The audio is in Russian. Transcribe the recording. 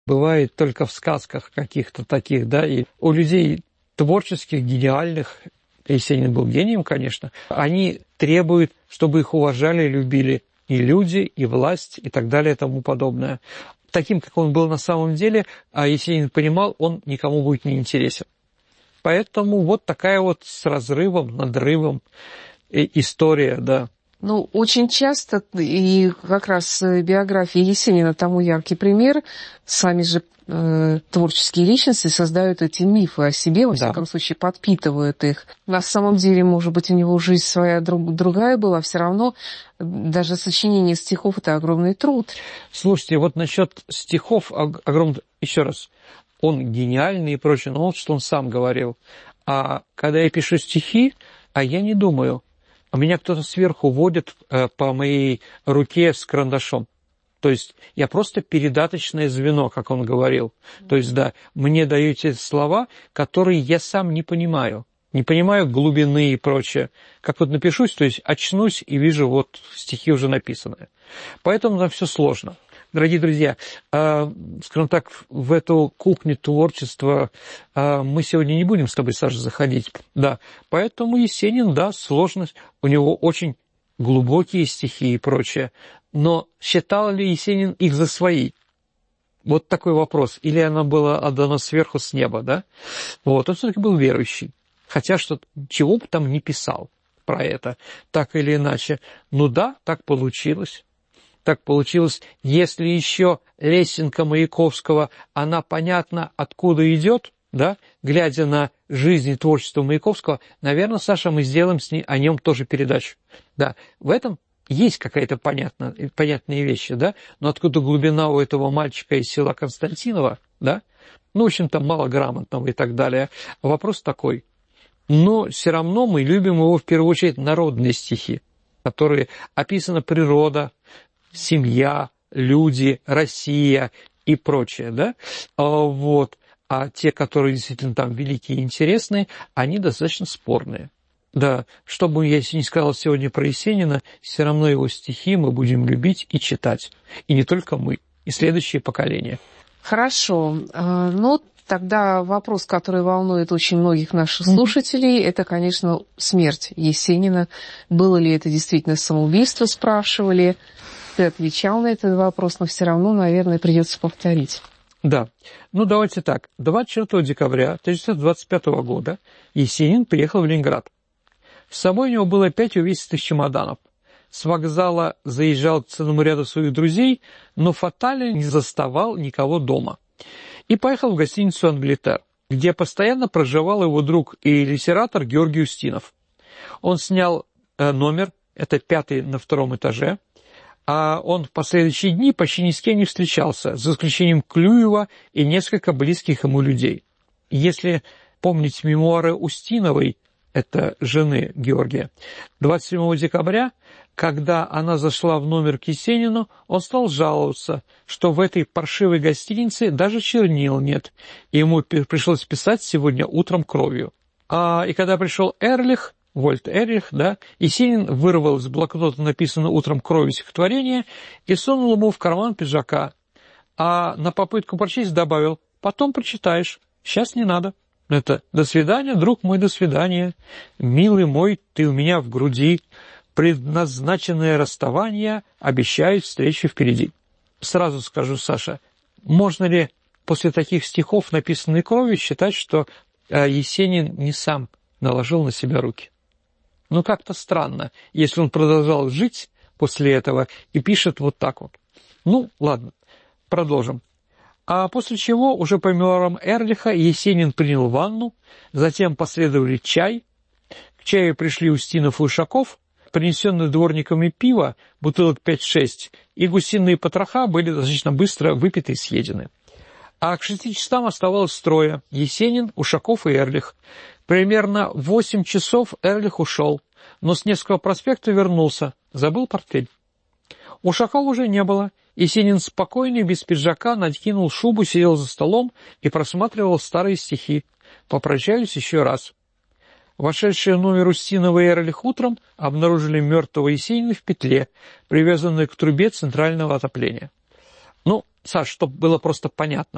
бывает только в сказках каких-то таких, да, и у людей творческих, гениальных, Есенин был гением, конечно, они требуют, чтобы их уважали, любили и люди, и власть, и так далее, и тому подобное. Таким, как он был на самом деле, а Есенин понимал, он никому будет не интересен. Поэтому вот такая вот с разрывом, надрывом история, да. Ну, очень часто, и как раз биография Есенина тому яркий пример, сами же творческие личности создают эти мифы о себе, во всяком случае подпитывают их. На самом деле, может быть, у него жизнь своя другая была, все равно даже сочинение стихов – это огромный труд. Слушайте, вот насчет стихов, еще раз, он гениальный и прочее, но вот что он сам говорил. А когда я пишу стихи, я не думаю, меня кто-то сверху водит по моей руке с карандашом. То есть я просто передаточное звено, как он говорил. То есть, да, мне даете слова, которые я сам не понимаю. Не понимаю глубины и прочее. Как вот напишусь, то есть очнусь и вижу, вот стихи уже написаны. Поэтому там все сложно. Дорогие друзья, скажем так, в эту кухню творчества мы сегодня не будем с тобой, Саша, заходить. Да, поэтому Есенин, да, сложность, у него очень глубокие стихи и прочее. Но считал ли Есенин их за свои? Вот такой вопрос. Или она была отдана сверху с неба, да? Вот, он все-таки был верующий. Хотя чего бы там не писал про это, так или иначе. Ну да, так получилось. Так получилось, если еще лесенка Маяковского, она понятна, откуда идет, да, глядя на жизнь и творчество Маяковского, наверное, Саша, мы сделаем о нем тоже передачу. Да, в этом есть какая-то понятные вещи, да, но откуда глубина у этого мальчика из села Константинова, да, ну, в общем-то, малограмотного и так далее. Вопрос такой, но все равно мы любим его в первую очередь народные стихи, которые описана природа, семья, люди, Россия и прочее, да, вот. А те, которые действительно там великие и интересные, они достаточно спорные. Да, что бы я не сказал сегодня про Есенина, все равно его стихи мы будем любить и читать. И не только мы, и следующие поколения. Хорошо. Ну, тогда вопрос, который волнует очень многих наших слушателей, это, конечно, смерть Есенина. Было ли это действительно самоубийство, спрашивали. Ты отвечал на этот вопрос, но все равно, наверное, придется повторить. Да. Ну, давайте так. 24 декабря 1925 года Есенин приехал в Ленинград. С собой у него было 5 увесистых чемоданов. С вокзала заезжал к целому ряду своих друзей, но фатально не заставал никого дома. И поехал в гостиницу «Англитер», где постоянно проживал его друг и литератор Георгий Устинов. Он снял номер, это 5-й на 2-м этаже, а он в последующие дни почти ни с кем не встречался, за исключением Клюева и несколько близких ему людей. Если помнить мемуары Устиновой, это жены Георгия, 27 декабря, когда она зашла в номер к Есенину, он стал жаловаться, что в этой паршивой гостинице даже чернил нет, и ему пришлось писать сегодня утром кровью. И когда пришел Эрлих, Вольт Эрих, да, Есенин вырвал из блокнота написанное утром кровью стихотворение и сунул ему в карман пиджака, а на попытку прочесть добавил: «Потом прочитаешь, сейчас не надо». Это «До свидания, друг мой, до свидания, милый мой, ты у меня в груди, предназначенное расставание, обещаю встречу впереди». Сразу скажу, Саша, можно ли после таких стихов, написанных кровью, считать, что Есенин не сам наложил на себя руки? Ну, как-то странно, если он продолжал жить после этого и пишет вот так вот. Ну, ладно, продолжим. А после чего, уже по мемуарам Эрлиха, Есенин принял ванну, затем последовали чай. К чаю пришли Устинов и Ушаков, принесенные дворниками пиво, бутылок 5-6, и гусиные потроха были достаточно быстро выпиты и съедены. А к 6 часам оставалось трое: Есенин, Ушаков и Эрлих. Примерно в 8 часов Эрлих ушел, но с Невского проспекта вернулся, забыл портфель. Ушакова уже не было. Есенин спокойный, без пиджака, накинул шубу, сидел за столом и просматривал старые стихи. Попрощались еще раз. Вошедшие в номер Устинова и Эрлих утром обнаружили мертвого Есенина в петле, привязанной к трубе центрального отопления. Ну, Саш, чтобы было просто понятно,